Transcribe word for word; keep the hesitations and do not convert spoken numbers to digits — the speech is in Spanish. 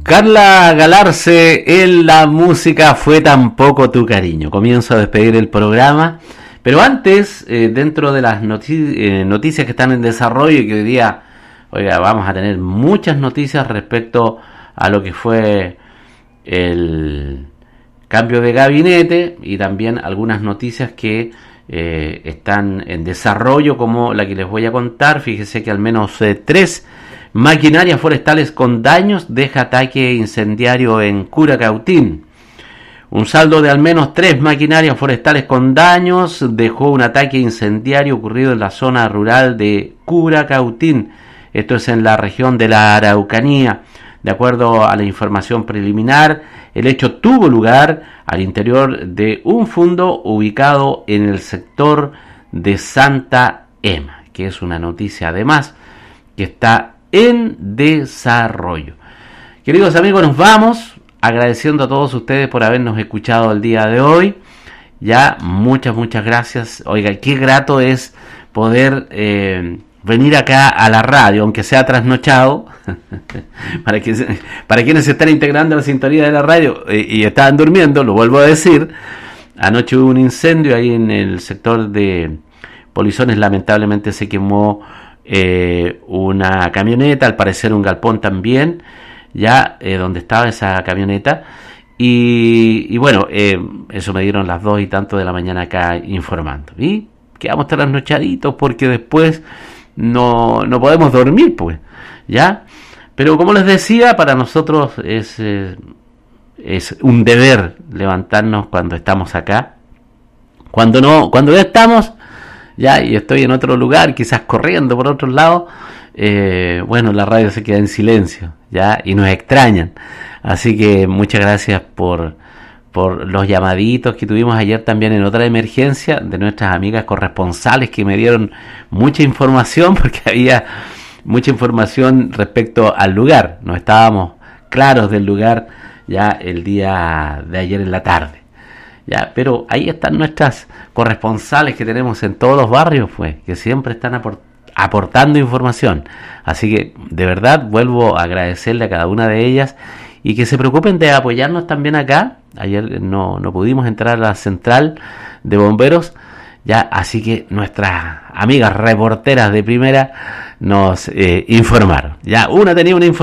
Carla Galarce en la música Fue tan poco tu cariño. Comienzo a despedir el programa, pero antes, eh, dentro de las noti- eh, noticias que están en desarrollo y que hoy día, oiga, vamos a tener muchas noticias respecto a lo que fue el cambio de gabinete y también algunas noticias que eh, están en desarrollo, como la que les voy a contar. Fíjese que al menos eh, tres maquinarias forestales con daños deja ataque incendiario en Curacautín. Un saldo de al menos tres maquinarias forestales con daños dejó un ataque incendiario ocurrido en la zona rural de Curacautín. Esto es en la región de la Araucanía. De acuerdo a la información preliminar, el hecho tuvo lugar al interior de un fundo ubicado en el sector de Santa Ema, que es una noticia además que está en desarrollo. Queridos amigos, nos vamos agradeciendo a todos ustedes por habernos escuchado el día de hoy. Ya, muchas, muchas gracias. Oiga, qué grato es poder eh, venir acá a la radio, aunque sea trasnochado, para, que, para quienes se están integrando a la sintonía de la radio eh, y estaban durmiendo, lo vuelvo a decir. Anoche hubo un incendio ahí en el sector de Polizones, lamentablemente se quemó Eh, una camioneta, al parecer un galpón también, ya eh, donde estaba esa camioneta, y, y bueno, eh, eso me dieron las dos y tanto de la mañana acá informando, y quedamos trasnochaditos porque después no, no podemos dormir, pues, ya, pero como les decía, para nosotros es, eh, es un deber levantarnos cuando estamos acá. Cuando no, cuando ya estamos ya y estoy en otro lugar, quizás corriendo por otro lado, eh, bueno, la radio se queda en silencio, ya, y nos extrañan. Así que muchas gracias por, por los llamaditos que tuvimos ayer también en otra emergencia de nuestras amigas corresponsales que me dieron mucha información, porque había mucha información respecto al lugar. No estábamos claros del lugar ya el día de ayer en la tarde. Ya, pero ahí están nuestras corresponsales que tenemos en todos los barrios, pues, que siempre están aport- aportando información. Así que, de verdad, vuelvo a agradecerle a cada una de ellas y que se preocupen de apoyarnos también acá. Ayer no, no pudimos entrar a la central de bomberos, ya, así que nuestras amigas reporteras de primera nos eh, informaron. Ya, una tenía una información